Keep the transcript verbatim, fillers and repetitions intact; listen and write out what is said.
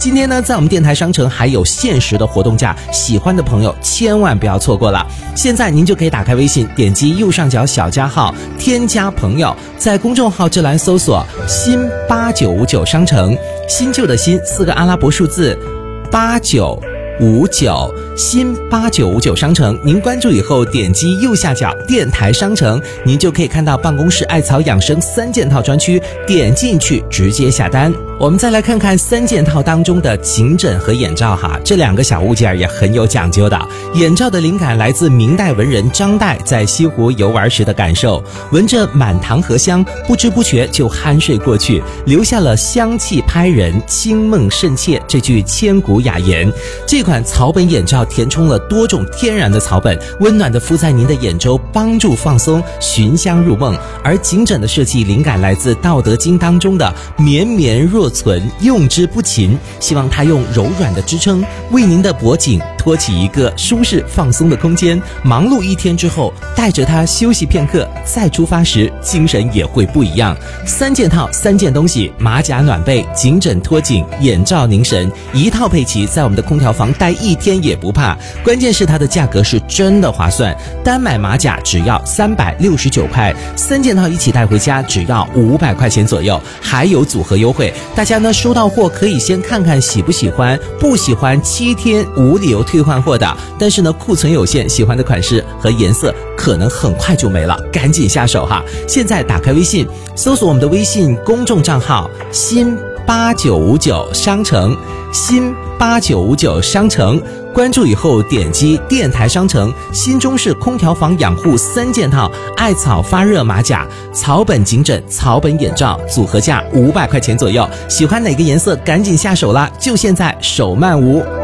今天呢，在我们电台商城还有限时的活动价，喜欢的朋友千万不要错过了。现在您就可以打开微信，点击右上角小加号，添加朋友，在公众号这栏搜索新八九五九商城，新旧的新四个阿拉伯数字八九五九，新八九五九商城，您关注以后点击右下角电台商城，您就可以看到办公室艾草养生三件套专区，点进去直接下单。我们再来看看三件套当中的颈枕和眼罩哈，这两个小物件也很有讲究的。眼罩的灵感来自明代文人张岱在西湖游玩时的感受，闻着满堂荷香，不知不觉就酣睡过去，留下了香气拍人、清梦甚切这句千古雅言。这款草本眼罩填充了多种天然的草本，温暖地敷在您的眼周，帮助放松，寻香入梦。而颈枕的设计灵感来自《道德经》当中的绵绵若存，用之不勤，希望它用柔软的支撑为您的脖颈托起一个舒适放松的空间。忙碌一天之后，带着它休息片刻，再出发时精神也会不一样。三件套，三件东西，马甲暖被、颈枕托颈、眼罩凝神，一套配齐，在我们的空调房待一天也不怕。关键是它的价格是真的划算，单买马甲只要三百六十九块，三件套一起带回家只要五百块钱左右，还有组合优惠。大家呢收到货可以先看看喜不喜欢，不喜欢七天无理由退换货的，但是呢库存有限，喜欢的款式和颜色可能很快就没了，赶紧下手哈！现在打开微信，搜索我们的微信公众账号新八九五九商城，新八九五九商城，关注以后点击电台商城，新中式空调房养护三件套，艾草发热马甲、草本颈枕、草本眼罩，组合价五百块钱左右，喜欢哪个颜色赶紧下手啦，就现在，手慢无。